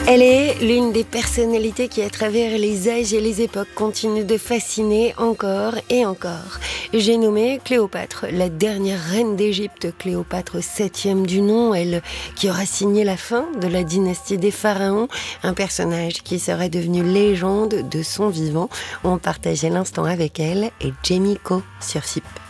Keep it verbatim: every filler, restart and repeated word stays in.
Elle est l'une des personnalités qui, à travers les âges et les époques, continue de fasciner encore et encore. J'ai nommé Cléopâtre, la dernière reine d'Égypte, Cléopâtre septième du nom, elle qui aura signé la fin de la dynastie des pharaons, un personnage qui serait devenu légende de son vivant. On partageait l'instant avec elle et Jamie Co sur S I P.